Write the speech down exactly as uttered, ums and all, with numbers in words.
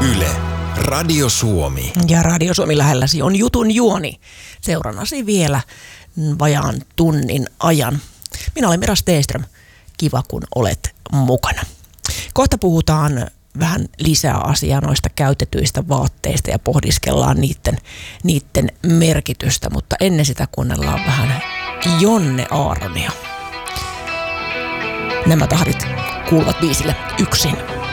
Yle, Radio Suomi. Ja Radio Suomi lähelläsi on jutun juoni. Seurannasi vielä vajaan tunnin ajan. Minä olen Mira Stenström. Kiva, kun olet mukana. Kohta puhutaan vähän lisää asiaa noista käytetyistä vaatteista ja pohdiskellaan niiden, niiden merkitystä, mutta ennen sitä kuunnellaan vähän Jonne Aaronia. Nämä tahdit kuuluvat biisille Yksin.